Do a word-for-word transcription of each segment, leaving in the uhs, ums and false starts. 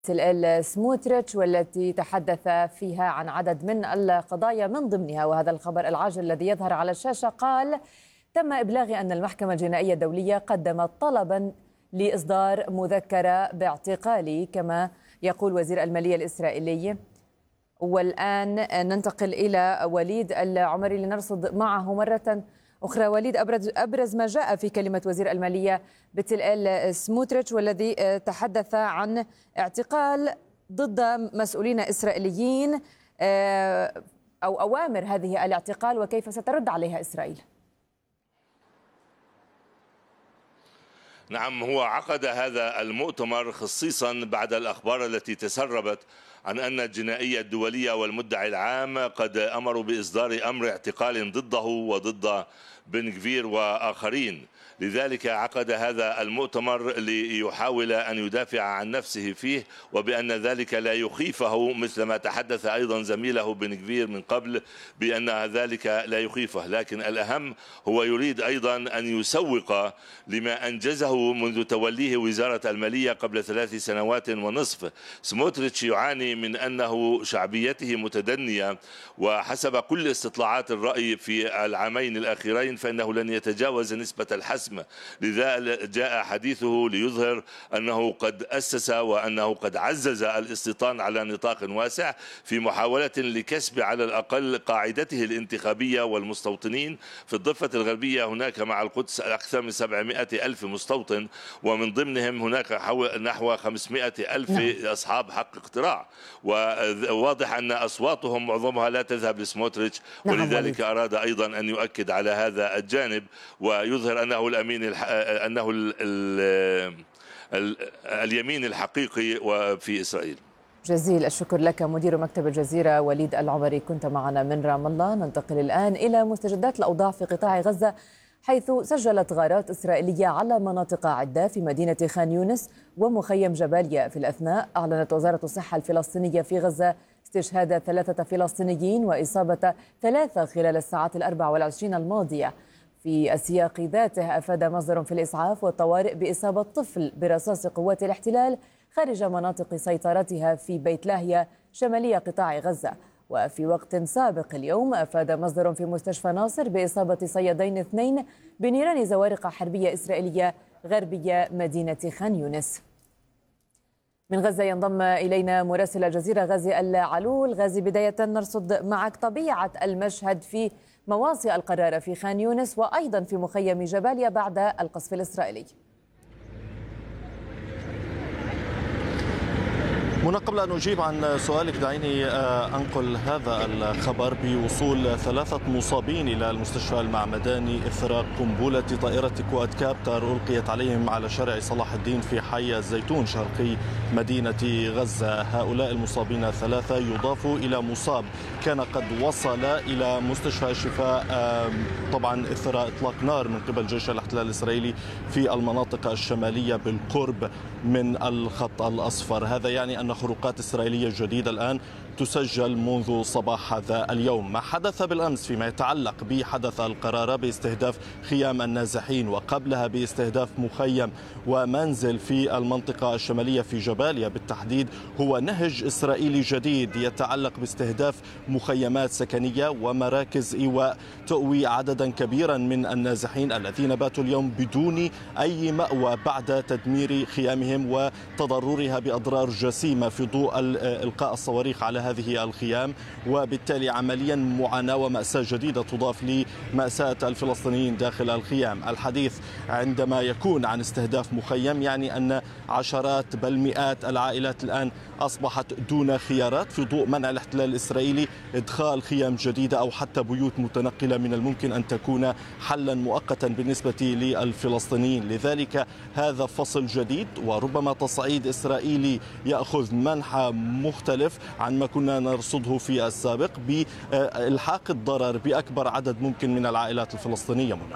ال سموتريتش والتي تحدث فيها عن عدد من القضايا من ضمنها، وهذا الخبر العاجل الذي يظهر على الشاشة، قال: تم إبلاغي أن المحكمة الجنائية الدولية قدمت طلبا لإصدار مذكرة باعتقالي، كما يقول وزير المالية الإسرائيلي. والآن ننتقل إلى وليد العمري لنرصد معه مرة أخرى. وليد، أبرز, أبرز ما جاء في كلمة وزير المالية بتلال سموتريتش، والذي تحدث عن اعتقال ضد مسؤولين إسرائيليين أو أوامر هذه الاعتقال، وكيف سترد عليها إسرائيل؟ نعم، هو عقد هذا المؤتمر خصيصا بعد الأخبار التي تسربت عن أن الجنائية الدولية والمدعي العام قد أمروا بإصدار أمر اعتقال ضده وضد بن غفير وآخرين. لذلك عقد هذا المؤتمر ليحاول أن يدافع عن نفسه فيه، وبأن ذلك لا يخيفه، مثل ما تحدث أيضا زميله بن غفير من قبل بأن ذلك لا يخيفه. لكن الأهم هو يريد أيضا أن يسوق لما أنجزه منذ توليه وزارة المالية قبل ثلاث سنوات ونصف. سموتريتش يعاني من أنه شعبيته متدنية، وحسب كل استطلاعات الرأي في العامين الأخيرين فإنه لن يتجاوز نسبة الحسم. لذلك جاء حديثه ليظهر أنه قد أسس وأنه قد عزز الاستيطان على نطاق واسع في محاولة لكسب على الأقل قاعدته الانتخابية والمستوطنين. في الضفة الغربية هناك مع القدس أكثر من سبعمائة ألف مستوطن، ومن ضمنهم هناك نحو خمسمائة ألف أصحاب حق اقتراع، وواضح أن أصواتهم معظمها لا تذهب لسموتريتش، ولذلك أراد أيضا أن يؤكد على هذا الجانب ويظهر أنه الأمين الح... أنه ال... ال... ال... اليمين الحقيقي وفي إسرائيل. جزيل الشكر لك مدير مكتب الجزيرة وليد العمري، كنت معنا من رام الله. ننتقل الآن إلى مستجدات الأوضاع في قطاع غزة، حيث سجلت غارات إسرائيلية على مناطق عدة في مدينة خان يونس ومخيم جباليا. في الأثناء أعلنت وزارة الصحة الفلسطينية في غزة استشهاد ثلاثة فلسطينيين وإصابة ثلاثة خلال الساعات الأربع والعشرين الماضية. في السياق ذاته أفاد مصدر في الإسعاف والطوارئ بإصابة طفل برصاص قوات الاحتلال خارج مناطق سيطرتها في بيت لاهيا شمالية قطاع غزة. وفي وقت سابق اليوم أفاد مصدر في مستشفى ناصر بإصابة صيادين اثنين بنيران زوارق حربية إسرائيلية غربية مدينة خان يونس. من غزة ينضم إلينا مراسل الجزيرة غازي العلول. غازي، بداية نرصد معك طبيعة المشهد في مواصي القرارة في خان يونس وأيضا في مخيم جباليا بعد القصف الإسرائيلي. منى، قبل أن أجيب عن سؤالك دعيني أنقل هذا الخبر بوصول ثلاثة مصابين إلى المستشفى المعمداني إثر قنبلة طائرة كواد كابتر ألقيت عليهم على شارع صلاح الدين في حي الزيتون شرقي مدينة غزة. هؤلاء المصابين الثلاثة يضاف إلى مصاب كان قد وصل إلى مستشفى الشفاء طبعا إثر إطلاق نار من قبل جيش الاحتلال الإسرائيلي في المناطق الشمالية بالقرب من الخط الأصفر. هذا يعني أن خروقات إسرائيلية جديدة الآن تسجل منذ صباح هذا اليوم. ما حدث بالأمس فيما يتعلق بحدث القرارة باستهداف خيام النازحين، وقبلها باستهداف مخيم ومنزل في المنطقة الشمالية في جباليا بالتحديد، هو نهج إسرائيلي جديد يتعلق باستهداف مخيمات سكنية ومراكز إيواء تؤوي عددا كبيرا من النازحين الذين باتوا اليوم بدون أي مأوى بعد تدمير خيامهم وتضررها بأضرار جسيمة في ضوء إلقاء الصواريخ على هذه الخيام، وبالتالي عمليا معاناة ومأساة جديدة تضاف لمأساة الفلسطينيين داخل الخيام. الحديث عندما يكون عن استهداف مخيم يعني أن عشرات بل مئات العائلات الآن أصبحت دون خيارات في ضوء منع الاحتلال الإسرائيلي إدخال خيام جديدة أو حتى بيوت متنقلة من الممكن أن تكون حلا مؤقتا بالنسبة للفلسطينيين. لذلك هذا فصل جديد وربما تصعيد إسرائيلي يأخذ منحى مختلف عن ما كنا نرصده في السابق بإلحاق الضرر بأكبر عدد ممكن من العائلات الفلسطينية. منى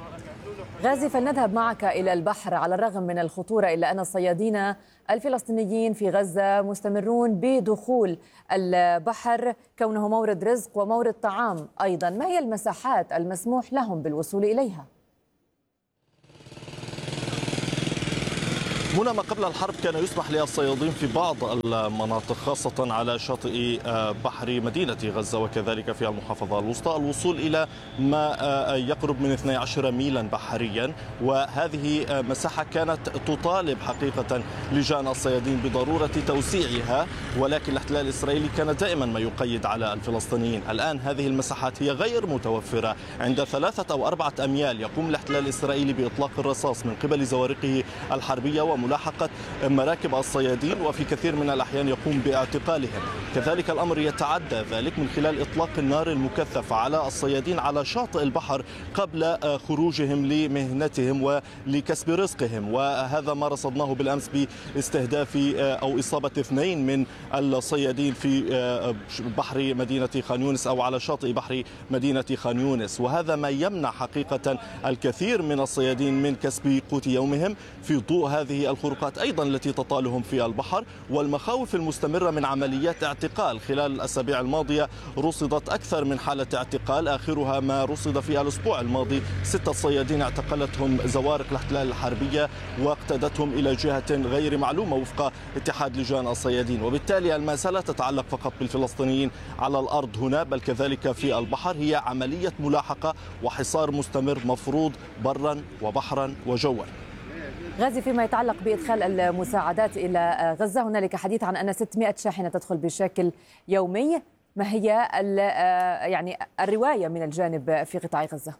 غازي، فلنذهب معك إلى البحر. على الرغم من الخطورة إلا أن الصيادين الفلسطينيين في غزة مستمرون بدخول البحر كونه مورد رزق ومورد طعام أيضا. ما هي المساحات المسموح لهم بالوصول إليها؟ منى، ما قبل الحرب كان يسمح للصيادين في بعض المناطق خاصة على شاطئ بحر مدينة غزة وكذلك في المحافظة الوسطى الوصول إلى ما يقرب من اثني عشر ميلا بحريا، وهذه مساحة كانت تطالب حقيقة لجان الصيادين بضرورة توسيعها، ولكن الاحتلال الإسرائيلي كان دائما ما يقيد على الفلسطينيين. الآن هذه المساحات هي غير متوفرة. عند ثلاثة أو أربعة أميال يقوم الاحتلال الإسرائيلي بإطلاق الرصاص من قبل زوارقه الحربية وملاحقة مراكب الصيادين، وفي كثير من الأحيان يقوم باعتقالهم. كذلك الأمر يتعدى ذلك من خلال إطلاق النار المكثفة على الصيادين على شاطئ البحر قبل خروجهم لمهنتهم ولكسب رزقهم، وهذا ما رصدناه بالأمس باستهداف أو إصابة اثنين من الصيادين في بحر مدينة خان يونس أو على شاطئ بحر مدينة خان يونس، وهذا ما يمنع حقيقة الكثير من الصيادين من كسب قوت يومهم في ضوء هذه الخروقات أيضا التي تطالهم في البحر والمخاوف المستمرة من عمليات اعتقال. خلال الأسابيع الماضية رصدت أكثر من حالة اعتقال، آخرها ما رصد في الأسبوع الماضي ستة صيادين اعتقلتهم زوارق الاحتلال الحربية واقتادتهم إلى جهة غير معلومة وفق اتحاد لجان الصيادين. وبالتالي المسألة تتعلق فقط بالفلسطينيين على الأرض هنا بل كذلك في البحر، هي عملية ملاحقة وحصار مستمر مفروض برا وبحرا وجوا. غازي، فيما يتعلق بإدخال المساعدات إلى غزة هنالك حديث عن أن ستمائة شاحنة تدخل بشكل يومي، ما هي يعني الرواية من الجانب في قطاع غزة؟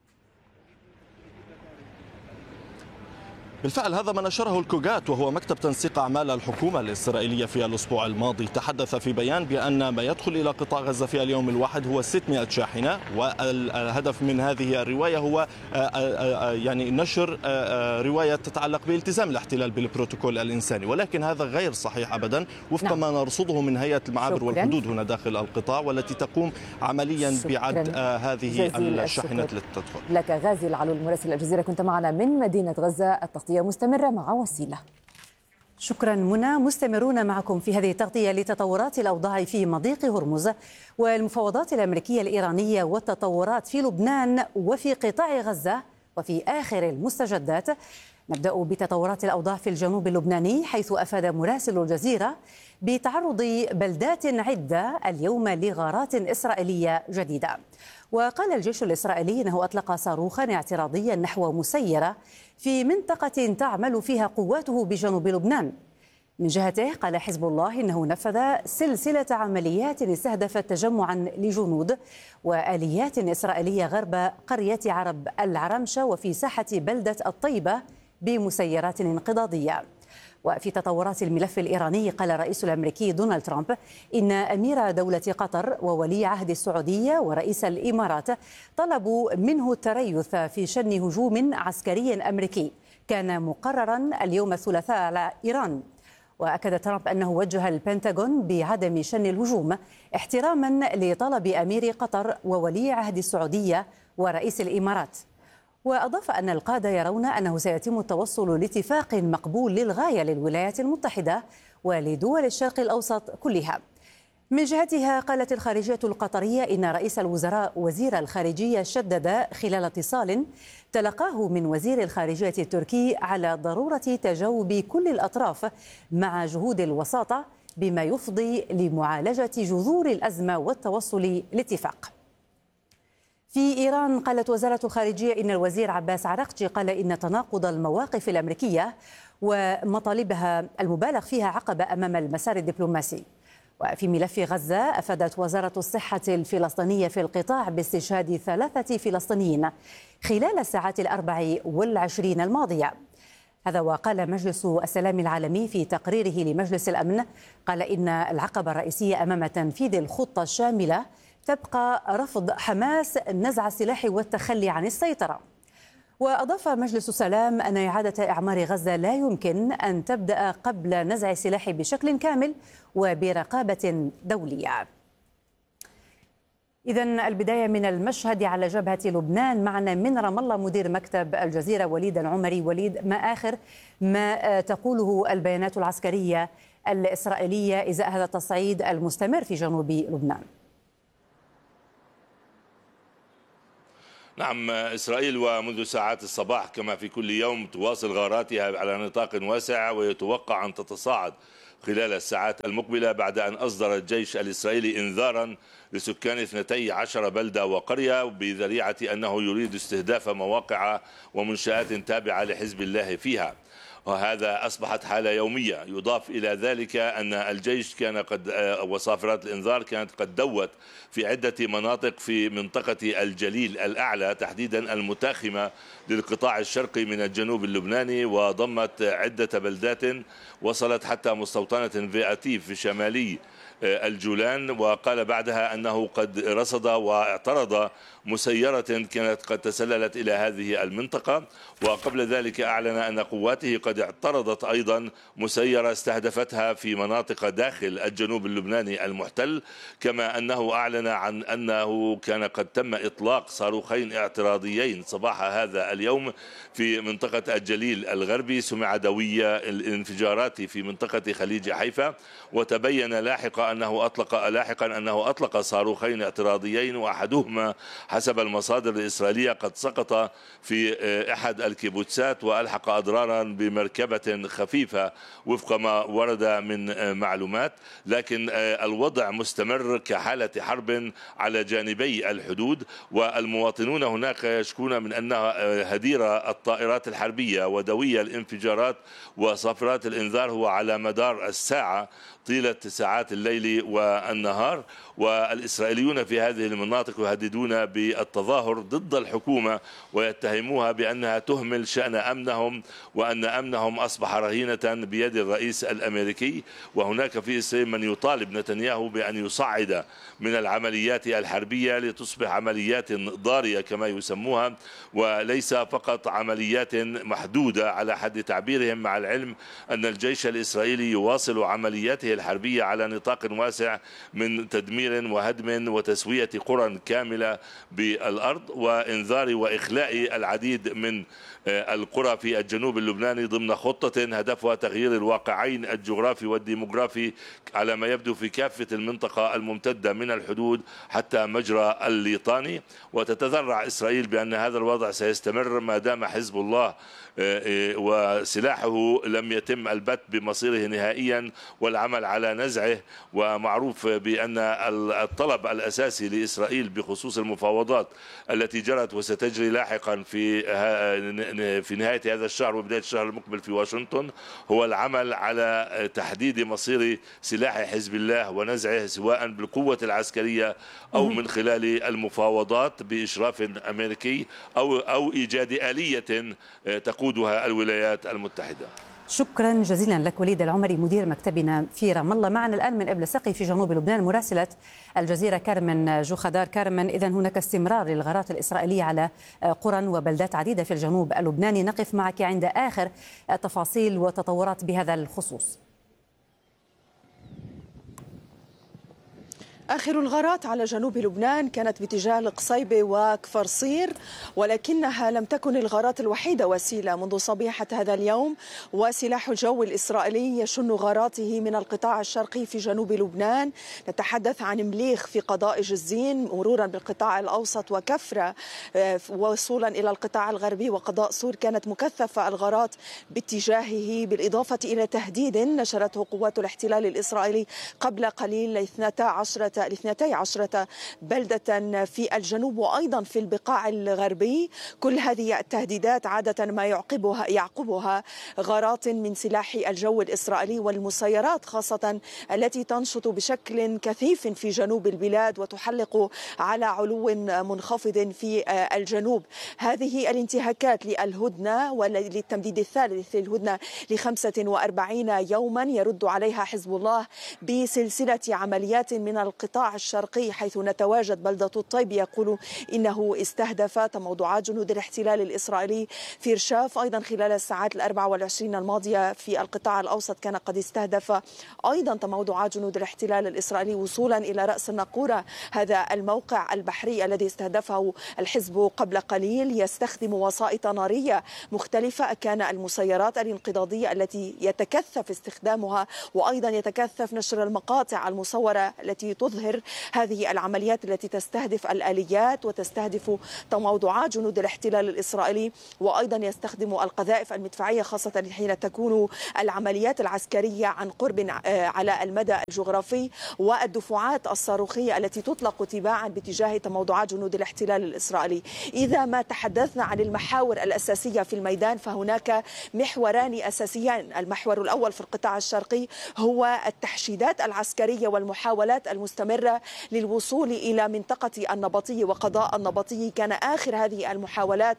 بالفعل هذا ما نشره الكوغات وهو مكتب تنسيق أعمال الحكومة الإسرائيلية في الأسبوع الماضي. تحدث في بيان بأن ما يدخل إلى قطاع غزة في اليوم الواحد هو ستمائة شاحنة، والهدف من هذه الرواية هو يعني نشر رواية تتعلق بالتزام الاحتلال بالبروتوكول الإنساني، ولكن هذا غير صحيح أبدا وفق نعم. ما نرصده من هيئة المعابر شكراً. والحدود هنا داخل القطاع والتي تقوم عمليا شكراً. بعد هذه الشاحنات التي تدخل. لك غازي العلول مراسل الجزيرة، كنت معنا من مدينة غزة. التغطية مستمرة مع وسيلة. شكرا منى. مستمرون معكم في هذه التغطية لتطورات الأوضاع في مضيق هرمز والمفاوضات الأمريكية الإيرانية والتطورات في لبنان وفي قطاع غزة وفي آخر المستجدات. نبدأ بتطورات الأوضاع في الجنوب اللبناني، حيث أفاد مراسل الجزيرة بتعرض بلدات عدة اليوم لغارات إسرائيلية جديدة. وقال الجيش الإسرائيلي أنه أطلق صاروخا اعتراضيا نحو مسيرة في منطقة تعمل فيها قواته بجنوب لبنان. من جهته قال حزب الله إنه نفذ سلسلة عمليات استهدفت تجمعا لجنود وآليات إسرائيلية غرب قرية عرب العرمشة وفي ساحة بلدة الطيبة بمسيرات انقضاضية. وفي تطورات الملف الإيراني قال الرئيس الأمريكي دونالد ترامب إن أمير دولة قطر وولي عهد السعودية ورئيس الإمارات طلبوا منه التريث في شن هجوم عسكري أمريكي كان مقررا اليوم الثلاثاء على إيران. وأكد ترامب أنه وجه البنتاغون بعدم شن الهجوم احتراما لطلب أمير قطر وولي عهد السعودية ورئيس الإمارات. وأضاف أن القادة يرون أنه سيتم التوصل لاتفاق مقبول للغاية للولايات المتحدة ولدول الشرق الأوسط كلها. من جهتها قالت الخارجية القطرية إن رئيس الوزراء وزير الخارجية شدد خلال اتصال تلقاه من وزير الخارجية التركي على ضرورة تجاوب كل الأطراف مع جهود الوساطة بما يفضي لمعالجة جذور الأزمة والتوصل لاتفاق. في إيران قالت وزارة الخارجية إن الوزير عباس عراقجي قال إن تناقض المواقف الأمريكية ومطالبها المبالغ فيها عقبة أمام المسار الدبلوماسي. وفي ملف غزة أفادت وزارة الصحة الفلسطينية في القطاع باستشهاد ثلاثة فلسطينيين خلال الساعات الأربع والعشرين الماضية. هذا وقال مجلس السلام العالمي في تقريره لمجلس الأمن قال إن العقبة الرئيسية أمام تنفيذ الخطة الشاملة تبقى رفض حماس نزع السلاح والتخلي عن السيطرة. وأضاف مجلس السلام أن إعادة إعمار غزة لا يمكن أن تبدأ قبل نزع السلاح بشكل كامل وبرقابة دولية. إذن البداية من المشهد على جبهة لبنان. معنا من رام الله مدير مكتب الجزيرة وليد العمري. وليد، ما آخر ما تقوله البيانات العسكرية الإسرائيلية إزاء هذا التصعيد المستمر في جنوب لبنان؟ نعم، إسرائيل ومنذ ساعات الصباح كما في كل يوم تواصل غاراتها على نطاق واسع، ويتوقع أن تتصاعد خلال الساعات المقبلة بعد أن أصدر الجيش الإسرائيلي إنذارا لسكان اثنتي عشر بلدة وقرية بذريعة أنه يريد استهداف مواقع ومنشآت تابعة لحزب الله فيها، وهذا أصبحت حالة يومية. يضاف إلى ذلك أن الجيش كان قد وصافرات الإنذار كانت قد دوت في عدة مناطق في منطقة الجليل الأعلى، تحديدا المتاخمة للقطاع الشرقي من الجنوب اللبناني، وضمت عدة بلدات وصلت حتى مستوطنة فياتيف في شمالي الجولان. وقال بعدها أنه قد رصد واعترض مسيرة كانت قد تسللت إلى هذه المنطقة، وقبل ذلك أعلن أن قواته قد اعترضت أيضا مسيرة استهدفتها في مناطق داخل الجنوب اللبناني المحتل، كما أنه أعلن عن أنه كان قد تم إطلاق صاروخين اعتراضيين صباح هذا اليوم في منطقة الجليل الغربي. سمع دوي الانفجارات في منطقة خليج حيفا، وتبين لاحقا أنه أطلق لاحقا أنه أطلق صاروخين اعتراضيين، وأحدهما حسب المصادر الإسرائيلية قد سقط في أحد الكيبوتسات وألحق أضرارا بمركبة خفيفة وفق ما ورد من معلومات، لكن الوضع مستمر كحالة حرب على جانبي الحدود، والمواطنون هناك يشكون من أن هدير الطائرات الحربية ودوي الانفجارات وصافرات الإنذار هو على مدار الساعة طيلة ساعات الليل والنهار. والإسرائيليون في هذه المناطق يهددون بالتظاهر ضد الحكومة ويتهموها بأنها تهمل شأن أمنهم، وأن أمنهم أصبح رهينة بيد الرئيس الأمريكي. وهناك في إسرائيل من يطالب نتنياهو بأن يصعد من العمليات الحربية لتصبح عمليات ضارية كما يسموها، وليس فقط عمليات محدودة على حد تعبيرهم، مع العلم أن الجيش الإسرائيلي يواصل عملياته الحربية على نطاق واسع من تدمير وهدم وتسوية قرى كاملة بالأرض، وإنذار وإخلاء العديد من القرى في الجنوب اللبناني ضمن خطة هدفها تغيير الواقعين الجغرافي والديموغرافي على ما يبدو في كافة المنطقة الممتدة من الحدود حتى مجرى الليطاني. وتتذرع إسرائيل بأن هذا الوضع سيستمر ما دام حزب الله وسلاحه لم يتم البت بمصيره نهائيا والعمل على نزعه. ومعروف بأن الطلب الأساسي لإسرائيل بخصوص المفاوضات التي جرت وستجري لاحقا في في نهاية هذا الشهر وبداية الشهر المقبل في واشنطن هو العمل على تحديد مصير سلاح حزب الله ونزعه، سواء بالقوة العسكرية أو من خلال المفاوضات بإشراف أمريكي أو أو إيجاد آلية تقودها الولايات المتحدة. شكرا جزيلا لك وليد العمري مدير مكتبنا في رام الله. معنا الآن من إبل سقي في جنوب لبنان مراسلة الجزيرة كارمن جوخدار. كارمن، إذن هناك استمرار للغارات الإسرائيلية على قرى وبلدات عديدة في الجنوب اللبناني، نقف معك عند آخر تفاصيل وتطورات بهذا الخصوص. آخر الغارات على جنوب لبنان كانت باتجاه القصيبة وكفر صير، ولكنها لم تكن الغارات الوحيدة وسيلة. منذ صبيحة هذا اليوم وسلاح الجو الإسرائيلي يشن غاراته من القطاع الشرقي في جنوب لبنان. نتحدث عن مليخ في قضاء جزين مرورا بالقطاع الأوسط وكفرة وصولا إلى القطاع الغربي وقضاء سور. كانت مكثفة الغارات باتجاهه، بالإضافة إلى تهديد نشرته قوات الاحتلال الإسرائيلي قبل قليل لاثنتي عشرة لاثنتي عشرة بلدة في الجنوب وأيضا في البقاع الغربي. كل هذه التهديدات عادة ما يعقبها يعقبها غارات من سلاح الجو الإسرائيلي والمسيرات، خاصة التي تنشط بشكل كثيف في جنوب البلاد وتحلق على علو منخفض في الجنوب. هذه الانتهاكات للهدنة وللتمديد الثالث للهدنة لخمسة وأربعين يوما يرد عليها حزب الله بسلسلة عمليات من القطاع الشرقي، حيث نتواجد بلدة الطيب يقول إنه استهدف تموضعات جنود الاحتلال الإسرائيلي في رشاف. أيضا خلال الساعات الأربع والعشرين الماضية في القطاع الأوسط كان قد استهدف أيضا تموضعات جنود الاحتلال الإسرائيلي وصولا إلى رأس الناقورة، هذا الموقع البحري الذي استهدفه الحزب قبل قليل. يستخدم وسائط نارية مختلفة، كان المسيرات الانقضاضية التي يتكثف استخدامها وأيضا يتكثف نشر المقاطع المصورة التي تظهر يظهر هذه العمليات التي تستهدف الآليات وتستهدف تموضعات جنود الاحتلال الإسرائيلي، وأيضا يستخدم القذائف المدفعية خاصة حين تكون العمليات العسكرية عن قرب على المدى الجغرافي، والدفعات الصاروخية التي تطلق تباعا باتجاه تموضعات جنود الاحتلال الإسرائيلي. إذا ما تحدثنا عن المحاور الأساسية في الميدان فهناك محوران أساسيان. المحور الأول في القطاع الشرقي هو التحشيدات العسكرية والمحاولات المستمرة للوصول إلى منطقة النبطي وقضاء النبطي. كان آخر هذه المحاولات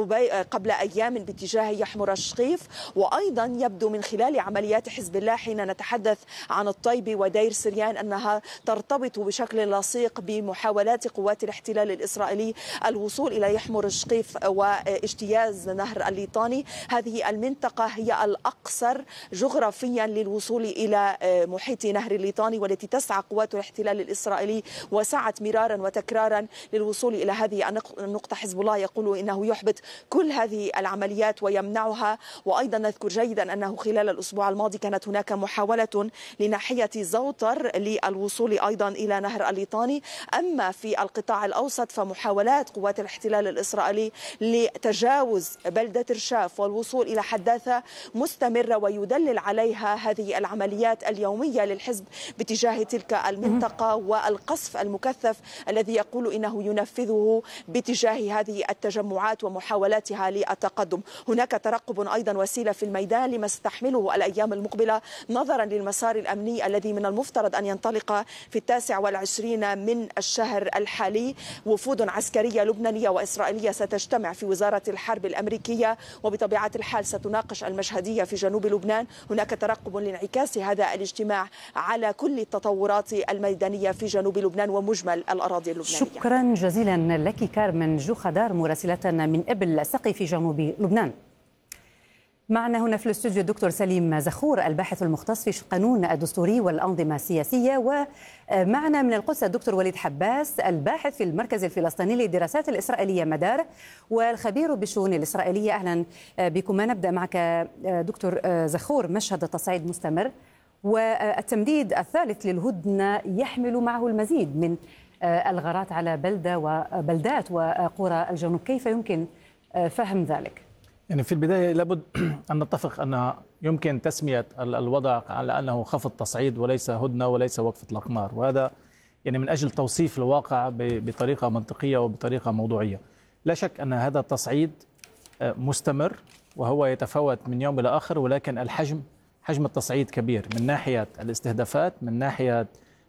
قبل أيام باتجاه يحمر الشقيف، وأيضا يبدو من خلال عمليات حزب الله حين نتحدث عن الطيب ودير سريان أنها ترتبط بشكل لصيق بمحاولات قوات الاحتلال الإسرائيلي الوصول إلى يحمر الشقيف واجتياز نهر الليطاني. هذه المنطقة هي الأقصر جغرافيا للوصول إلى محيط نهر الليطاني، والتي تسعى قوات الاحتلال الإسرائيلي وسعت مرارا وتكرارا للوصول إلى هذه النقطة. حزب الله يقول إنه يحبط كل هذه العمليات ويمنعها. وأيضا نذكر جيدا أنه خلال الأسبوع الماضي كانت هناك محاولة لناحية زوطر للوصول أيضا إلى نهر الليطاني. أما في القطاع الأوسط فمحاولات قوات الاحتلال الإسرائيلي لتجاوز بلدة رشاف والوصول إلى حداثة مستمرة، ويدلل عليها هذه العمليات اليومية للحزب باتجاه تلك المنطقة والقصف المكثف الذي يقول إنه ينفذه باتجاه هذه التجمعات ومحاولاتها للتقدم. هناك ترقب أيضا وسيلة في الميدان لما ستحمله الأيام المقبلة نظرا للمسار الأمني الذي من المفترض أن ينطلق في التاسع والعشرين من الشهر الحالي. وفود عسكرية لبنانية وإسرائيلية ستجتمع في وزارة الحرب الأمريكية، وبطبيعة الحال ستناقش المشهدية في جنوب لبنان. هناك ترقب لانعكاس هذا الاجتماع على كل التطورات الميدانية في جنوب لبنان ومجمل الأراضي اللبنانية. شكرا جزيلا لك كارمن جوخدار مراسلتنا من إبل سقي في جنوب لبنان. معنا هنا في الاستوديو الدكتور سليم زخور الباحث المختص في القانون الدستوري والأنظمة السياسية، ومعنا من القدس الدكتور وليد حباس الباحث في المركز الفلسطيني للدراسات الإسرائيلية مدار والخبير بالشؤون الإسرائيلية. أهلا بكم. نبدأ معك دكتور زخور. مشهد التصعيد مستمر والتمديد الثالث للهدنة يحمل معه المزيد من الغارات على بلدة وبلدات وقرى الجنوب. كيف يمكن فهم ذلك؟ يعني في البداية لابد أن نتفق أن يمكن تسمية الوضع على أنه خفض تصعيد وليس هدنة وليس وقف إطلاق نار، وهذا يعني من أجل توصيف الواقع بطريقة منطقية وبطريقة موضوعية. لا شك أن هذا التصعيد مستمر وهو يتفاوت من يوم إلى آخر، ولكن الحجم حجم التصعيد كبير من ناحية الاستهدافات، من ناحية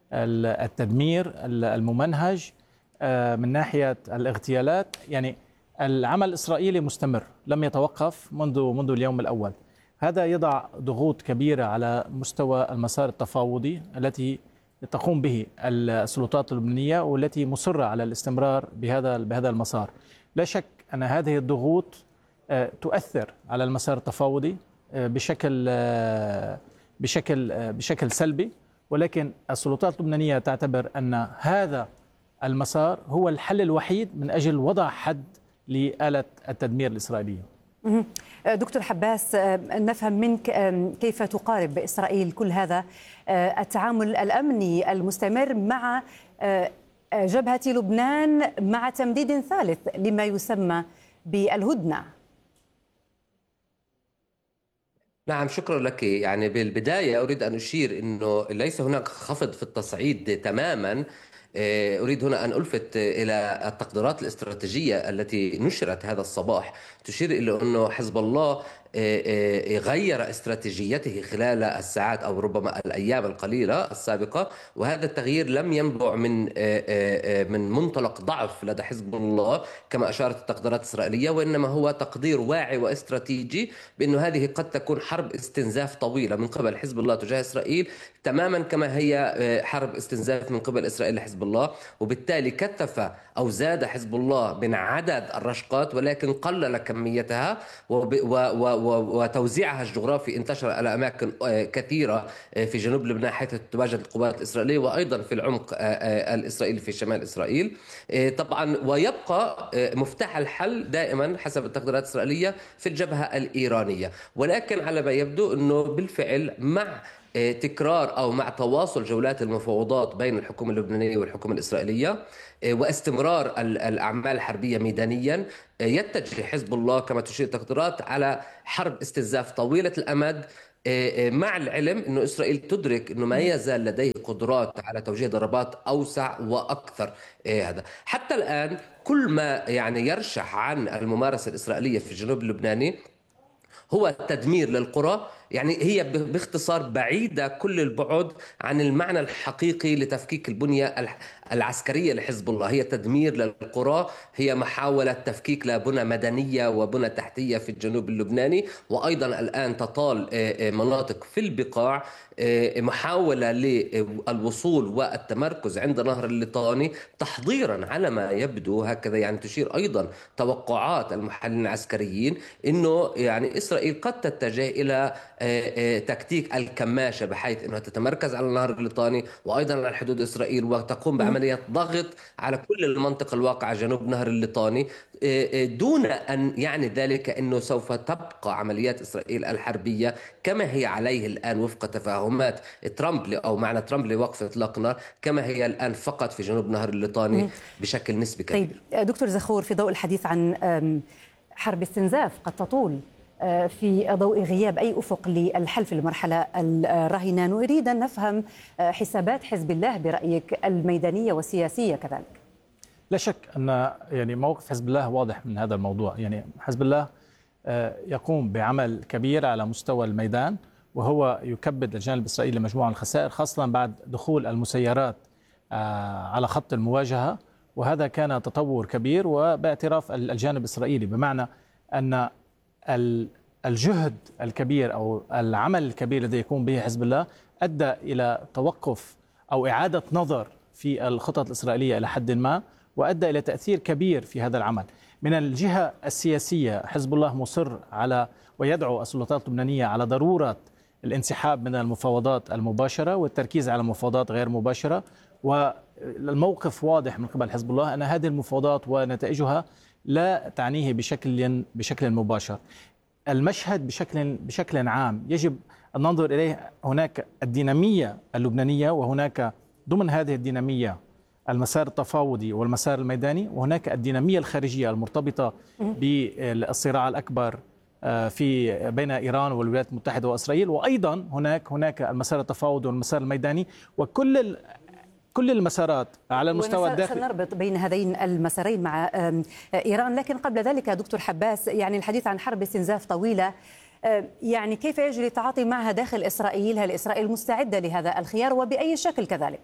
التدمير الممنهج، من ناحية الاغتيالات. يعني العمل الإسرائيلي مستمر لم يتوقف منذ منذ اليوم الأول. هذا يضع ضغوط كبيرة على مستوى المسار التفاوضي التي تقوم به السلطات اللبنانية والتي مصرة على الاستمرار بهذا بهذا المسار. لا شك أن هذه الضغوط تؤثر على المسار التفاوضي بشكل بشكل بشكل سلبي، ولكن السلطات اللبنانية تعتبر أن هذا المسار هو الحل الوحيد من أجل وضع حد لآلة التدمير الإسرائيلية. دكتور حباس، نفهم منك كيف تقارب إسرائيل كل هذا التعامل الأمني المستمر مع جبهة لبنان مع تمديد ثالث لما يسمى بالهدنة. نعم، شكرا لك. يعني بالبداية أريد أن أشير أنه ليس هناك خفض في التصعيد تماما. أريد هنا أن ألفت إلى التقديرات الاستراتيجية التي نشرت هذا الصباح، تشير إلى أنه حزب الله غير استراتيجيته خلال الساعات أو ربما الأيام القليلة السابقة، وهذا التغيير لم ينبع من من منطلق ضعف لدى حزب الله كما أشارت التقديرات الإسرائيلية، وإنما هو تقدير واعي واستراتيجي بأن هذه قد تكون حرب استنزاف طويلة من قبل حزب الله تجاه إسرائيل، تماما كما هي حرب استنزاف من قبل إسرائيل لحزب الله. وبالتالي كثف أو زاد حزب الله من عدد الرشقات ولكن قلل كميتها، وتوزيعها الجغرافي انتشر على أماكن كثيرة في جنوب لبنان حيث تتواجد القوات الإسرائيلية، وأيضا في العمق الإسرائيلي في شمال إسرائيل طبعا. ويبقى مفتاح الحل دائما حسب التقديرات الإسرائيلية في الجبهة الإيرانية، ولكن على ما يبدو أنه بالفعل مع تكرار أو مع تواصل جولات المفاوضات بين الحكومة اللبنانية والحكومة الإسرائيلية واستمرار الأعمال الحربية ميدانيا، يتجه حزب الله كما تشير التقديرات على حرب استنزاف طويلة الأمد، مع العلم أنه إسرائيل تدرك أنه ما يزال لديه قدرات على توجيه ضربات أوسع وأكثر. هذا حتى الآن كل ما يعني يرشح عن الممارسة الإسرائيلية في الجنوب اللبناني هو تدمير للقرى، يعني هي باختصار بعيدة كل البعد عن المعنى الحقيقي لتفكيك البنية العسكرية لحزب الله. هي تدمير للقرى، هي محاولة تفكيك لبنى مدنية وبنى تحتية في الجنوب اللبناني، وأيضا الآن تطال مناطق في البقاع، محاولة للوصول والتمركز عند نهر الليطاني تحضيرا على ما يبدو هكذا، يعني تشير أيضا توقعات المحللين العسكريين أنه يعني إسرائيل قد تتجه إلى تكتيك الكماشة، بحيث أنها تتمركز على نهر الليطاني وأيضا على حدود إسرائيل وتقوم بعمليات ضغط على كل المنطقة الواقعة جنوب نهر الليطاني، دون أن يعني ذلك أنه سوف تبقى عمليات إسرائيل الحربية كما هي عليه الآن وفق تفاهمات ترامب أو معنى ترامب لوقف إطلاق النار كما هي الآن فقط في جنوب نهر الليطاني بشكل نسبي كبير. طيب دكتور زخور، في ضوء الحديث عن حرب استنزاف قد تطول في ضوء غياب أي أفق للحل في المرحلة الراهنة، نريد أن نفهم حسابات حزب الله برأيك الميدانية والسياسية كذلك. لا شك أن يعني موقف حزب الله واضح من هذا الموضوع. يعني حزب الله يقوم بعمل كبير على مستوى الميدان، وهو يكبد الجانب الإسرائيلي مجموعة من الخسائر، خاصة بعد دخول المسيرات على خط المواجهة، وهذا كان تطور كبير وباعتراف الجانب الإسرائيلي، بمعنى أن الجهد الكبير أو العمل الكبير الذي يقوم به حزب الله أدى إلى توقف أو إعادة نظر في الخطط الإسرائيلية إلى حد ما، وأدى إلى تأثير كبير في هذا العمل. من الجهة السياسية حزب الله مصر على ويدعو السلطات اللبنانية على ضرورة الانسحاب من المفاوضات المباشرة والتركيز على مفاوضات غير مباشرة، والموقف واضح من قبل حزب الله أن هذه المفاوضات ونتائجها لا تعنيه بشكل بشكل مباشر. المشهد بشكل بشكل عام يجب أن ننظر إليه، هناك الدينامية اللبنانية، وهناك ضمن هذه الدينامية المسار التفاوضي والمسار الميداني، وهناك الدينامية الخارجية المرتبطة بالصراع الأكبر في بين إيران والولايات المتحدة وإسرائيل، وأيضا هناك هناك المسار التفاوضي والمسار الميداني، وكل كل المسارات على المستوى الداخلي. سنربط بين هذين المسارين مع إيران، لكن قبل ذلك دكتور حباس، يعني الحديث عن حرب استنزاف طويلة، يعني كيف يجري التعاطي معها داخل إسرائيل؟ هل إسرائيل مستعدة لهذا الخيار وبأي شكل كذلك؟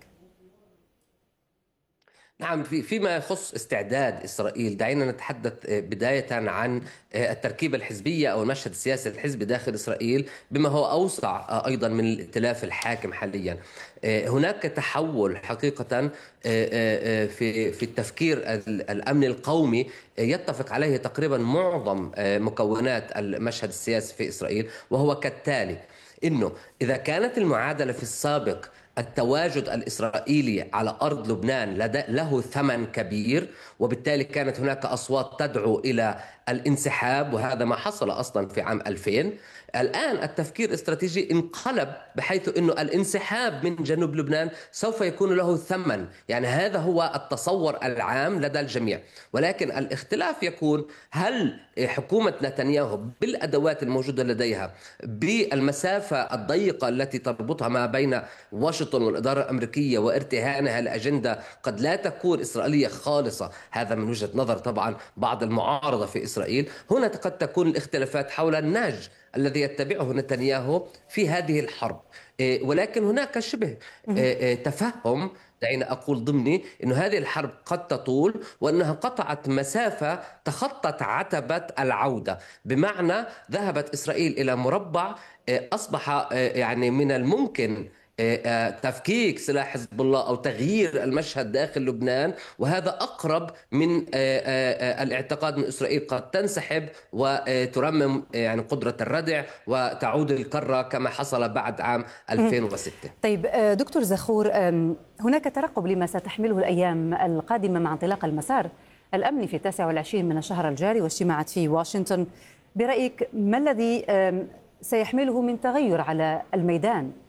نعم، في فيما يخص استعداد إسرائيل، دعينا نتحدث بداية عن التركيبة الحزبية أو المشهد السياسي الحزبي داخل إسرائيل بما هو أوسع أيضا من الائتلاف الحاكم حاليا. هناك تحول حقيقة في في التفكير الأمن القومي يتفق عليه تقريبا معظم مكونات المشهد السياسي في إسرائيل، وهو كالتالي: إنه إذا كانت المعادلة في السابق التواجد الإسرائيلي على أرض لبنان له ثمن كبير، وبالتالي كانت هناك أصوات تدعو إلى الانسحاب، وهذا ما حصل أصلا في عام ألفين. الآن التفكير الاستراتيجي انقلب، بحيث أنه الانسحاب من جنوب لبنان سوف يكون له ثمن، يعني هذا هو التصور العام لدى الجميع. ولكن الاختلاف يكون: هل حكومة نتنياهو بالأدوات الموجودة لديها، بالمسافة الضيقة التي تربطها ما بين واشنطن والإدارة الأمريكية وارتهانها لأجندة قد لا تكون إسرائيلية خالصة، هذا من وجهة نظر طبعا بعض المعارضة في إسرائيل، هنا قد تكون الاختلافات حول النهج الذي يتبعه نتنياهو في هذه الحرب. ولكن هناك شبه تفهم، دعينا أقول ضمني، أن هذه الحرب قد تطول، وأنها قطعت مسافة تخطت عتبة العودة، بمعنى ذهبت إسرائيل إلى مربع أصبح يعني من الممكن تفكيك سلاح حزب الله أو تغيير المشهد داخل لبنان، وهذا أقرب من الاعتقاد من إسرائيل قد تنسحب وترمم يعني قدرة الردع وتعود الكرة كما حصل بعد عام ألفين وستة. طيب دكتور زخور، هناك ترقب لما ستحمله الأيام القادمة مع انطلاق المسار الأمني في التاسع والعشرين من الشهر الجاري واجتماعات في واشنطن. برأيك ما الذي سيحمله من تغير على الميدان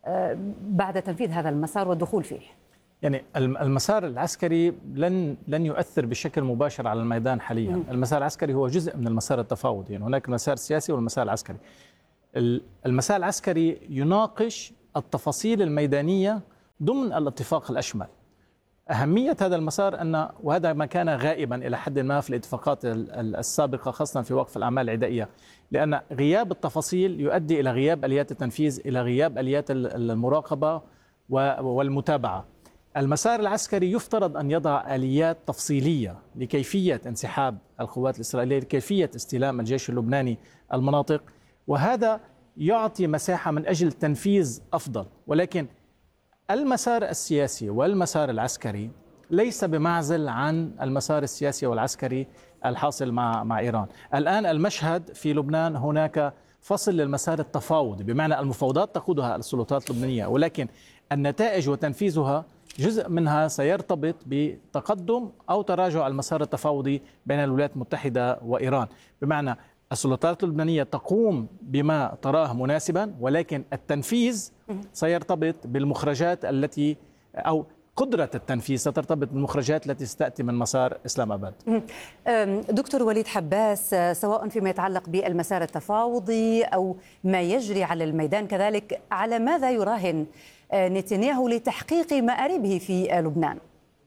بعد تنفيذ هذا المسار والدخول فيه؟ يعني المسار العسكري لن لن يؤثر بشكل مباشر على الميدان حاليا. المسار العسكري هو جزء من المسار التفاوضي، يعني هناك المسار السياسي والمسار العسكري. المسار العسكري يناقش التفاصيل الميدانية ضمن الاتفاق الأشمل. أهمية هذا المسار أن وهذا ما كان غائبا إلى حد ما في الاتفاقات السابقة، خاصة في وقف الأعمال العدائية، لأن غياب التفاصيل يؤدي إلى غياب آليات التنفيذ، إلى غياب آليات المراقبة والمتابعة. المسار العسكري يفترض أن يضع آليات تفصيلية لكيفية انسحاب القوات الإسرائيلية، لكيفية استلام الجيش اللبناني المناطق، وهذا يعطي مساحة من أجل تنفيذ أفضل. ولكن المسار السياسي والمسار العسكري ليس بمعزل عن المسار السياسي والعسكري الحاصل مع مع إيران. الآن المشهد في لبنان هناك فصل للمسار التفاوضي، بمعنى المفاوضات تقودها السلطات اللبنانية، ولكن النتائج وتنفيذها جزء منها سيرتبط بتقدم أو تراجع المسار التفاوضي بين الولايات المتحدة وإيران. بمعنى السلطات اللبنانية تقوم بما تراه مناسبا، ولكن التنفيذ سيرتبط بالمخرجات التي أو قدرة التنفيذ سترتبط بالمخرجات التي ستأتي من مسار إسلام أباد. دكتور وليد حباس، سواء فيما يتعلق بالمسار التفاوضي أو ما يجري على الميدان كذلك، على ماذا يراهن نتنياهو لتحقيق مآربه في لبنان؟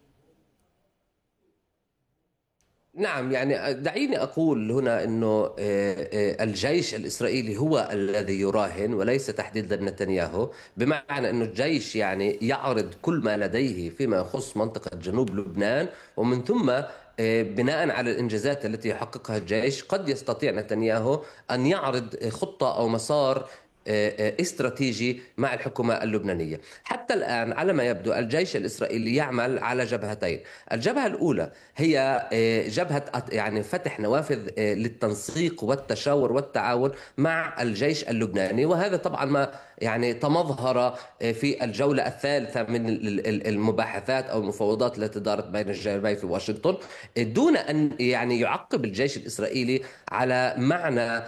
نعم، يعني دعيني أقول هنا أنه الجيش الإسرائيلي هو الذي يراهن وليس تحديدا نتنياهو، بمعنى أنه الجيش يعني يعرض كل ما لديه فيما يخص منطقة جنوب لبنان، ومن ثم بناء على الإنجازات التي يحققها الجيش قد يستطيع نتنياهو أن يعرض خطة أو مسار استراتيجي مع الحكومة اللبنانية. حتى الآن على ما يبدو الجيش الإسرائيلي يعمل على جبهتين. الجبهة الأولى هي جبهة يعني فتح نوافذ للتنسيق والتشاور والتعاون مع الجيش اللبناني، وهذا طبعا ما يعني تمظهر في الجولة الثالثة من المباحثات أو المفاوضات التي دارت بين الجانبين في واشنطن، دون أن يعني يعقب الجيش الإسرائيلي على معنى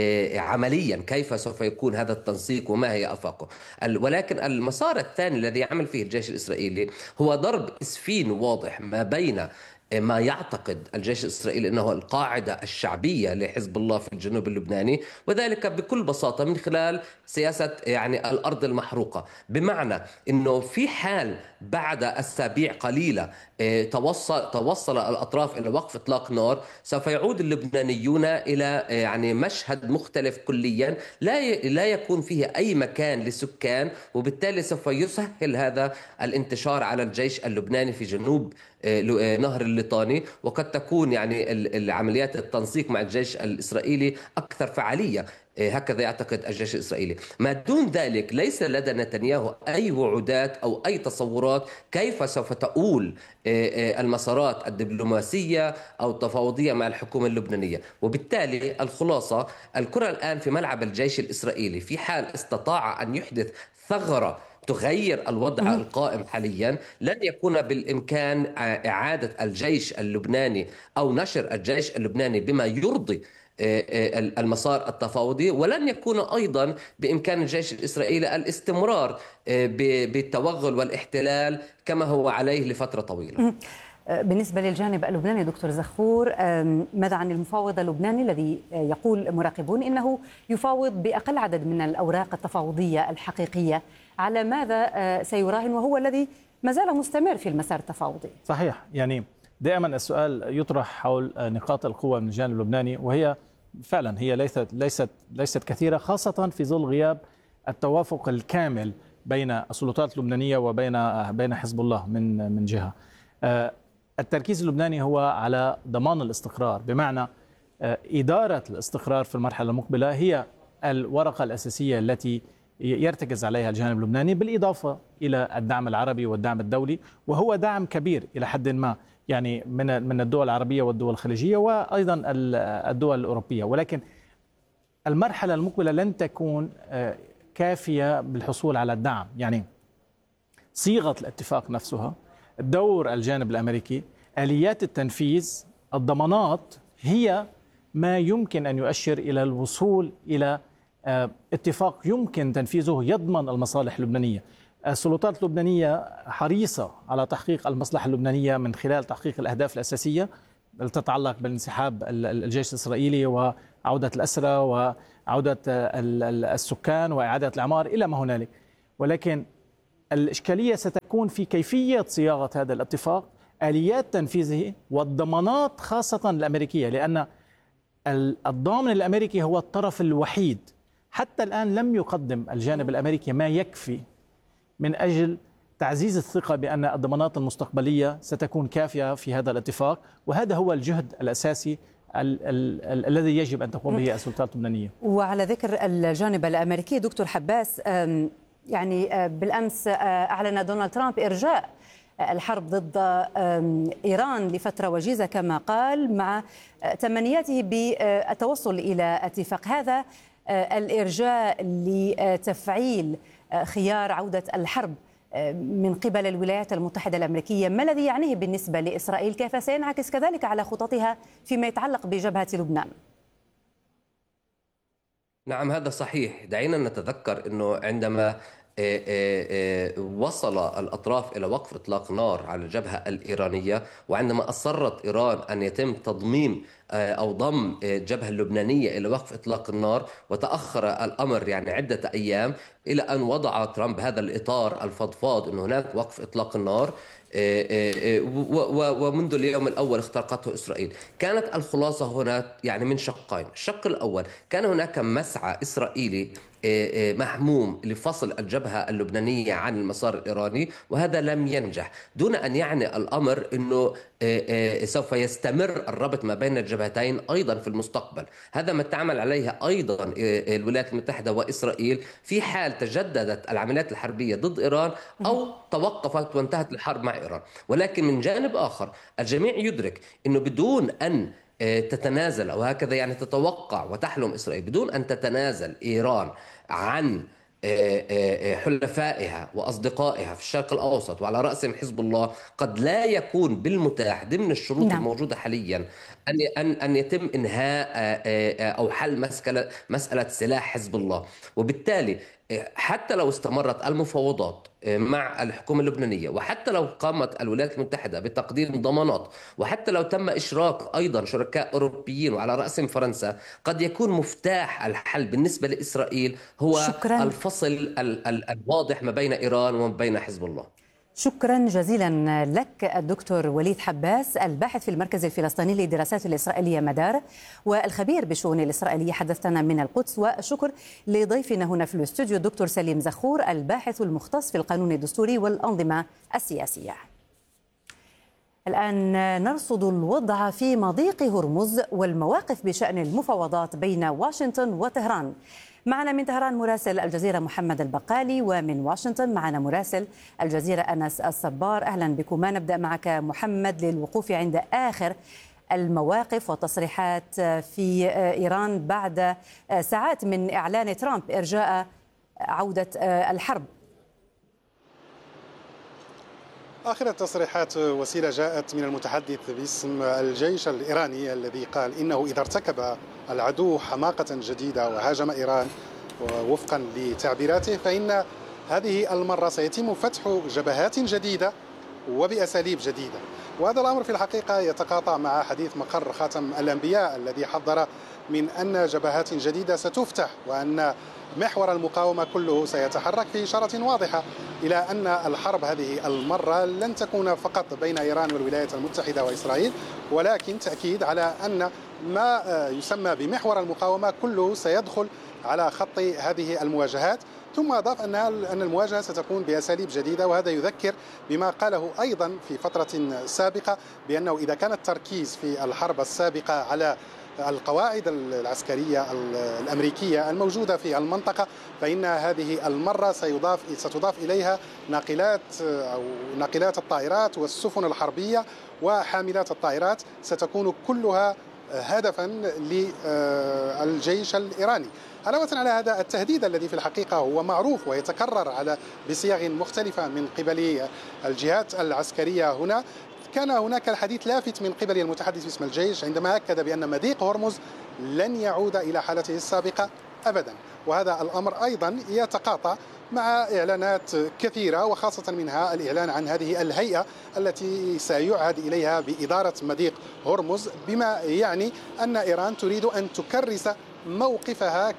عمليا كيف سوف يكون هذا التنسيق وما هي أفاقه. ولكن المسار الثاني الذي يعمل فيه الجيش الإسرائيلي هو ضرب إسفين واضح ما بين ما يعتقد الجيش الإسرائيلي أنه القاعدة الشعبية لحزب الله في الجنوب اللبناني، وذلك بكل بساطة من خلال سياسة يعني الأرض المحروقة، بمعنى أنه في حال بعد أسابيع قليلة توصل توصل الأطراف إلى وقف إطلاق نار، سوف يعود اللبنانيون إلى يعني مشهد مختلف كليا، لا لا يكون فيه أي مكان للسكان، وبالتالي سوف يسهل هذا الانتشار على الجيش اللبناني في جنوب نهر الليطاني، وقد تكون يعني العمليات التنسيق مع الجيش الإسرائيلي أكثر فعالية، هكذا يعتقد الجيش الإسرائيلي. ما دون ذلك ليس لدى نتنياهو أي وعودات أو أي تصورات كيف سوف تؤول المسارات الدبلوماسية أو التفاوضية مع الحكومة اللبنانية. وبالتالي الخلاصة، الكرة الآن في ملعب الجيش الإسرائيلي. في حال استطاع أن يحدث ثغرة تغير الوضع القائم حاليا، لن يكون بالإمكان إعادة الجيش اللبناني أو نشر الجيش اللبناني بما يرضي المسار التفاوضي، ولن يكون أيضا بإمكان الجيش الإسرائيلي الاستمرار بالتوغل والاحتلال كما هو عليه لفترة طويلة. بالنسبة للجانب اللبناني دكتور زخور، ماذا عن المفاوض اللبناني الذي يقول مراقبون إنه يفاوض بأقل عدد من الأوراق التفاوضية الحقيقية؟ على ماذا سيراهن وهو الذي ما زال مستمر في المسار التفاوضي؟ صحيح، يعني دائما السؤال يطرح حول نقاط القوة من الجانب اللبناني، وهي فعلا هي ليست ليست ليست كثيرة، خاصة في ظل غياب التوافق الكامل بين السلطات اللبنانية وبين بين حزب الله من من جهة. التركيز اللبناني هو على ضمان الاستقرار، بمعنى إدارة الاستقرار في المرحلة المقبلة هي الورقة الأساسية التي يرتكز عليها الجانب اللبناني، بالإضافة إلى الدعم العربي والدعم الدولي، وهو دعم كبير إلى حد ما يعني من من الدول العربية والدول الخليجية وأيضا الدول الأوروبية. ولكن المرحلة المقبلة لن تكون كافية بالحصول على الدعم، يعني صيغة الاتفاق نفسها، دور الجانب الأمريكي، آليات التنفيذ، الضمانات، هي ما يمكن أن يؤشر إلى الوصول إلى اتفاق يمكن تنفيذه يضمن المصالح اللبنانية. السلطات اللبنانية حريصة على تحقيق المصلحة اللبنانية من خلال تحقيق الأهداف الأساسية التي تتعلق بالانسحاب الجيش الإسرائيلي وعودة الأسرى وعودة السكان وإعادة الإعمار إلى ما هنالك، ولكن الإشكالية ستكون في كيفية صياغة هذا الاتفاق، آليات تنفيذه والضمانات خاصة الأمريكية، لأن الضامن الأمريكي هو الطرف الوحيد. حتى الآن لم يقدم الجانب الأمريكي ما يكفي من أجل تعزيز الثقة بأن الضمانات المستقبلية ستكون كافية في هذا الاتفاق، وهذا هو الجهد الأساسي ال ال ال الذي يجب أن تقوم به السلطات اللبنانية. وعلى ذكر الجانب الأمريكي دكتور حباس، يعني بالأمس أعلن دونالد ترامب إرجاء الحرب ضد إيران لفترة وجيزة كما قال، مع تمنياته بالتوصل إلى اتفاق. هذا الإرجاء لتفعيل خيار عودة الحرب من قبل الولايات المتحدة الأمريكية، ما الذي يعنيه بالنسبة لإسرائيل؟ كيف سينعكس كذلك على خططها فيما يتعلق بجبهة لبنان؟ نعم هذا صحيح. دعينا نتذكر أنه عندما وصل الأطراف إلى وقف إطلاق نار على الجبهة الإيرانية، وعندما أصرت إيران أن يتم تضمين أو ضم الجبهة اللبنانية إلى وقف إطلاق النار، وتأخر الأمر يعني عدة أيام إلى أن وضع ترامب هذا الإطار الفضفاض أن هناك وقف إطلاق النار، ومنذ اليوم الأول اخترقته إسرائيل. كانت الخلاصة هنا يعني من شقين. الشق الأول، كان هناك مسعى إسرائيلي محموم لفصل الجبهة اللبنانية عن المسار الإيراني، وهذا لم ينجح، دون أن يعني الأمر أنه سوف يستمر الربط ما بين الجبهتين أيضا في المستقبل. هذا ما تعمل عليه أيضا الولايات المتحدة وإسرائيل في حال تجددت العمليات الحربية ضد إيران أو توقفت وانتهت الحرب مع إيران. ولكن من جانب آخر الجميع يدرك أنه بدون أن تتنازل، أو هكذا يعني تتوقع وتحلم إسرائيل، بدون أن تتنازل إيران عن حلفائها وأصدقائها في الشرق الأوسط وعلى رأسهم حزب الله، قد لا يكون بالمتاح ضمن الشروط نعم. الموجودة حاليا أن أن أن يتم إنهاء أو حل مسألة مسألة سلاح حزب الله. وبالتالي حتى لو استمرت المفاوضات مع الحكومة اللبنانية، وحتى لو قامت الولايات المتحدة بتقديم ضمانات، وحتى لو تم إشراك أيضا شركاء أوروبيين وعلى رأسهم فرنسا، قد يكون مفتاح الحل بالنسبة لإسرائيل هو شكراً. الفصل الواضح ما بين إيران وما بين حزب الله. شكرا جزيلا لك الدكتور وليد حباس، الباحث في المركز الفلسطيني للدراسات الإسرائيلية مدار والخبير بالشؤون الإسرائيلية، حدثنا من القدس. والشكر لضيفنا هنا في الاستوديو الدكتور سليم زخور، الباحث المختص في القانون الدستوري والأنظمة السياسية. الآن نرصد الوضع في مضيق هرمز والمواقف بشأن المفاوضات بين واشنطن وطهران. معنا من طهران مراسل الجزيرة محمد البقالي، ومن واشنطن معنا مراسل الجزيرة أنس الصبار. أهلا بكم. نبدأ معك محمد للوقوف عند آخر المواقف والتصريحات في إيران بعد ساعات من إعلان ترامب إرجاء عودة الحرب. آخر التصريحات وسيلة جاءت من المتحدث باسم الجيش الإيراني الذي قال إنه إذا ارتكب العدو حماقة جديدة وهاجم إيران وفقا لتعبيراته، فإن هذه المرة سيتم فتح جبهات جديدة وبأساليب جديدة. وهذا الأمر في الحقيقة يتقاطع مع حديث مقر خاتم الأنبياء الذي حذر من أن جبهات جديدة ستفتح، وأن محور المقاومة كله سيتحرك في إشارة واضحة إلى أن الحرب هذه المرة لن تكون فقط بين إيران والولايات المتحدة وإسرائيل، ولكن تأكيد على أن ما يسمى بمحور المقاومة كله سيدخل على خط هذه المواجهات. ثم أضاف أن أن المواجهة ستكون بأساليب جديدة، وهذا يذكر بما قاله أيضا في فترة سابقة بأنه إذا كان التركيز في الحرب السابقة على القواعد العسكرية الأمريكية الموجودة في المنطقة، فإن هذه المرة سيضاف ستضاف إليها ناقلات أو ناقلات الطائرات والسفن الحربية وحاملات الطائرات، ستكون كلها هدفا للجيش الإيراني. علاوة على هذا التهديد الذي في الحقيقة هو معروف ويتكرر على بصيغ مختلفة من قبل الجهات العسكرية هنا، كان هناك الحديث لافت من قبل المتحدث باسم الجيش عندما أكد بأن مضيق هرمز لن يعود إلى حالته السابقة أبدا. وهذا الأمر أيضا يتقاطع مع إعلانات كثيرة، وخاصة منها الإعلان عن هذه الهيئة التي سيعهد إليها بإدارة مضيق هرمز، بما يعني أن إيران تريد أن تكرس موقفها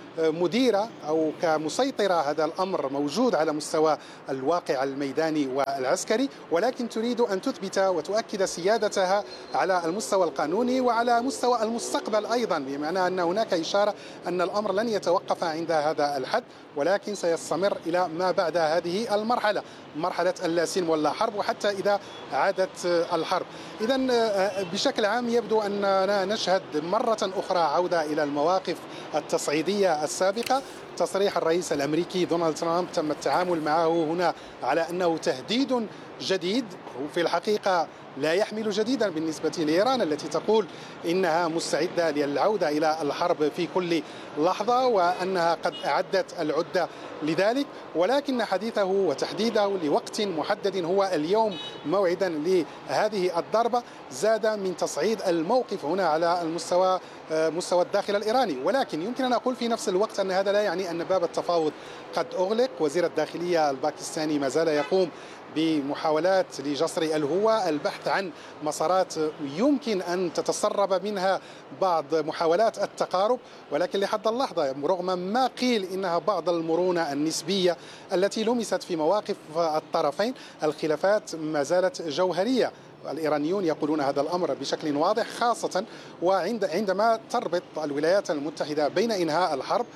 كمديرة أو كمسيطرة. هذا الأمر موجود على مستوى الواقع الميداني والعسكري، ولكن تريد أن تثبت وتؤكد سيادتها على المستوى القانوني وعلى مستوى المستقبل أيضا، بمعنى أن هناك إشارة أن الأمر لن يتوقف عند هذا الحد، ولكن سيستمر إلى ما بعد هذه المرحلة، مرحلة اللا سلم ولا حرب، وحتى إذا عادت الحرب. إذا بشكل عام يبدو أننا نشهد مرة أخرى عودة إلى المواقف التصعيدية السابقة. تصريح الرئيس الأمريكي دونالد ترامب تم التعامل معه هنا على أنه تهديد جديد، وفي الحقيقة لا يحمل جديدا بالنسبة لإيران التي تقول إنها مستعدة للعودة إلى الحرب في كل لحظة، وأنها قد أعدت العدة لذلك. ولكن حديثه وتحديده لوقت محدد هو اليوم موعدا لهذه الضربة زاد من تصعيد الموقف هنا على المستوى مستوى الداخل الإيراني. ولكن يمكن أن أقول في نفس الوقت أن هذا لا يعني أن باب التفاوض قد أغلق. وزير الداخلية الباكستاني ما زال يقوم بمحاولات لجسر الهوة، البحث عن مسارات يمكن أن تتسرب منها بعض محاولات التقارب، ولكن لحد اللحظة رغم ما قيل إنها بعض المرونة النسبية التي لمست في مواقف الطرفين، الخلافات ما زالت جوهرية. الإيرانيون يقولون هذا الأمر بشكل واضح، خاصة وعند عندما تربط الولايات المتحدة بين إنهاء الحرب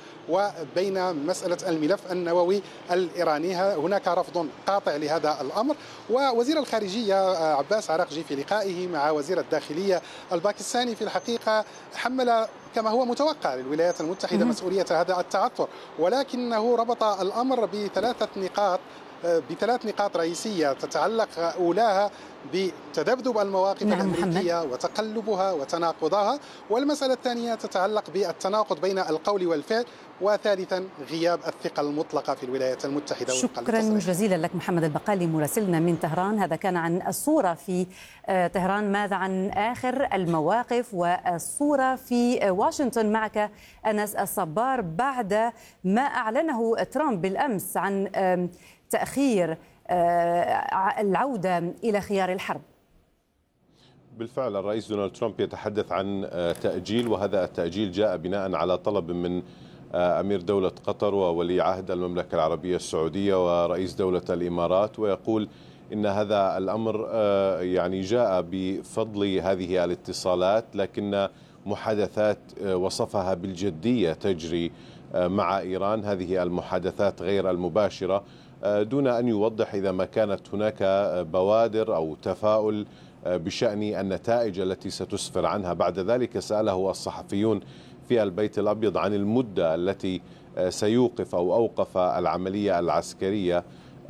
وبين مسألة الملف النووي الإيراني. هناك رفض قاطع لهذا الأمر. ووزير الخارجية عباس عراقجي في لقائه مع وزير الداخلية الباكستاني في الحقيقة حمل كما هو متوقع للولايات المتحدة مسؤولية هذا التعثر، ولكنه ربط الأمر بثلاثة نقاط بثلاث نقاط رئيسية تتعلق أولاها بتذبذب المواقف نعم الأمريكية محمد. وتقلبها وتناقضها، والمسألة الثانية تتعلق بالتناقض بين القول والفعل، وثالثا غياب الثقة المطلقة في الولايات المتحدة. شكرا جزيلا لك محمد البقالي مراسلنا من طهران. هذا كان عن الصورة في طهران. ماذا عن آخر المواقف والصورة في واشنطن؟ معك أنس الصبار. بعد ما أعلنه ترامب بالأمس عن تأخير العودة إلى خيار الحرب. بالفعل الرئيس دونالد ترامب يتحدث عن تأجيل، وهذا التأجيل جاء بناء على طلب من أمير دولة قطر وولي عهد المملكة العربية السعودية ورئيس دولة الإمارات، ويقول إن هذا الأمر يعني جاء بفضل هذه الاتصالات، لكن محادثات وصفها بالجدية تجري مع إيران، هذه المحادثات غير المباشرة، دون أن يوضح إذا ما كانت هناك بوادر أو تفاؤل بشأن النتائج التي ستسفر عنها. بعد ذلك سأله الصحفيون في البيت الأبيض عن المدة التي سيوقف أو أوقف العملية العسكرية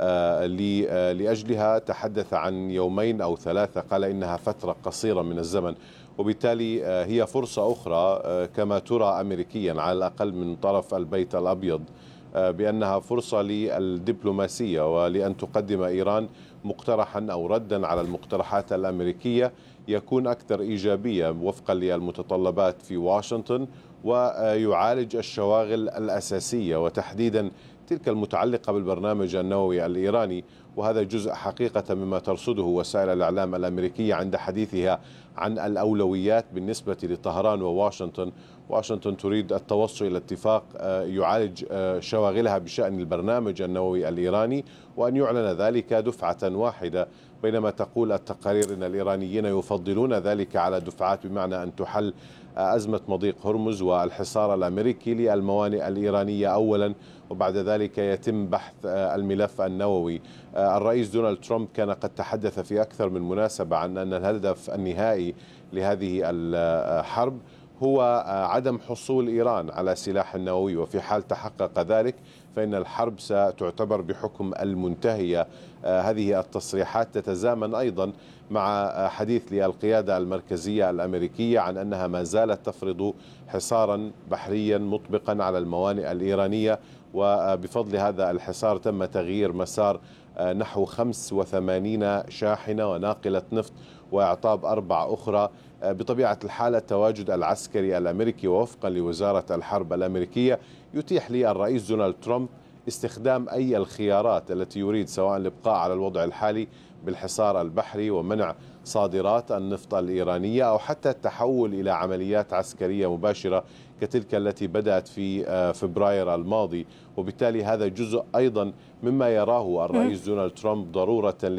لأجلها. تحدث عن يومين أو ثلاثة، قال إنها فترة قصيرة من الزمن، وبالتالي هي فرصة أخرى كما ترى أمريكيا على الأقل من طرف البيت الأبيض، بأنها فرصة للدبلوماسية ولأن تقدم إيران مقترحا أو ردا على المقترحات الأمريكية يكون أكثر إيجابية وفقا للمتطلبات في واشنطن، ويعالج الشواغل الأساسية وتحديدا تلك المتعلقة بالبرنامج النووي الإيراني. وهذا جزء حقيقة مما ترصده وسائل الإعلام الأمريكية عند حديثها عن الأولويات بالنسبة لطهران وواشنطن. واشنطن تريد التوصل إلى اتفاق يعالج شواغلها بشأن البرنامج النووي الإيراني، وأن يعلن ذلك دفعة واحدة، بينما تقول التقارير أن الإيرانيين يفضلون ذلك على دفعات، بمعنى أن تحل أزمة مضيق هرمز والحصار الأمريكي للموانئ الإيرانية أولا، وبعد ذلك يتم بحث الملف النووي. الرئيس دونالد ترامب كان قد تحدث في أكثر من مناسبة عن أن الهدف النهائي لهذه الحرب هو عدم حصول إيران على سلاح نووي، وفي حال تحقق ذلك فإن الحرب ستعتبر بحكم المنتهية. هذه التصريحات تتزامن أيضا مع حديث للقيادة المركزية الأمريكية عن أنها ما زالت تفرض حصارا بحريا مطبقا على الموانئ الإيرانية، وبفضل هذا الحصار تم تغيير مسار نحو خمسة وثمانين شاحنة وناقلة نفط وإعطاب أربع أخرى. بطبيعة الحال التواجد العسكري الأمريكي وفقا لوزارة الحرب الأمريكية يتيح للرئيس دونالد ترامب استخدام أي الخيارات التي يريد، سواء الإبقاء على الوضع الحالي بالحصار البحري ومنع صادرات النفط الإيرانية، أو حتى التحول إلى عمليات عسكرية مباشرة كتلك التي بدأت في فبراير الماضي. وبالتالي هذا جزء أيضا مما يراه الرئيس دونالد ترامب ضرورة